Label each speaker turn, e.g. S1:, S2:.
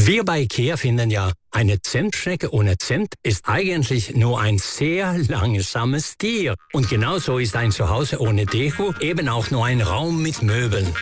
S1: Wir bei IKEA finden ja, eine Zimtschnecke ohne Zimt ist eigentlich nur ein sehr langsames Tier. Und genauso ist ein Zuhause ohne Deko eben auch nur ein Raum mit Möbeln.